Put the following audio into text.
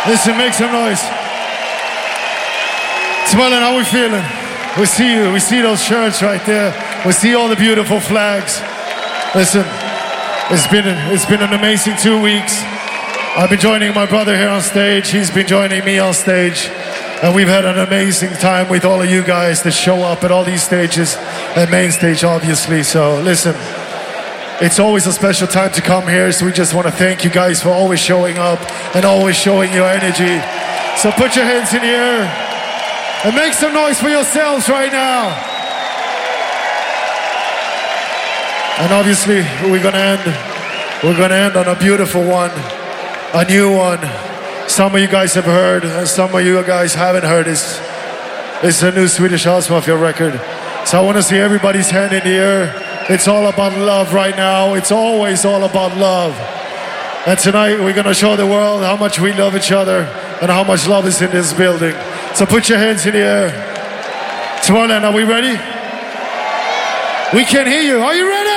Listen, make some noise. Tomorrowland, how we feeling? We see you. We see those shirts right there. We see all the beautiful flags. Listen, it's been an amazing 2 weeks. I've been joining my brother here on stage. He's been joining me on stage. And we've had an amazing time with all of you guys that show up at all these stages and main stage, obviously. So listen, it's always a special time to come here. So we just want to thank you guys for always showing up and always showing your energy. So put your hands in the air and make some noise for yourselves right now. And obviously we're gonna end on a beautiful one, a new one. Some of you guys have heard, and some of you guys haven't heard. It's a new Swedish House Mafia record. So I want to see everybody's hand in the air. It's all about love right now. It's always all about love. And tonight we're going to show the world how much we love each other and how much love is in this building. So put your hands in the air. Tomorrowland, are we ready? We can hear you. Are you ready?